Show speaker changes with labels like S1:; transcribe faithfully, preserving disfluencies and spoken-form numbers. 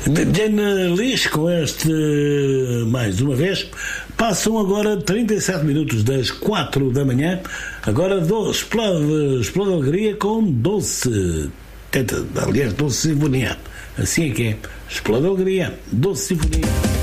S1: Jane Lish com este mais uma vez. Passam agora trinta e sete minutos das quatro da manhã. Agora doce, explode, explode alegria com doce. Aliás, doce sinfonia. Assim é que é. Explode alegria, doce sinfonia.